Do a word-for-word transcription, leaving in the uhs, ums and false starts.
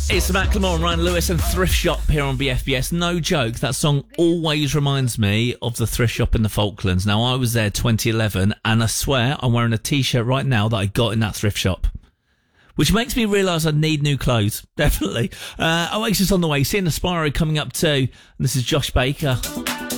It's Macklemore and Ryan Lewis and Thrift Shop here on B F B S. No joke, that song always reminds me of the thrift shop in the Falklands. Now, I was there twenty eleven, and I swear I'm wearing a T-shirt right now that I got in that thrift shop, which makes me realise I need new clothes. Definitely. Uh, Oasis on the way. Seeing Aspiro coming up too. And this is Josh Baker.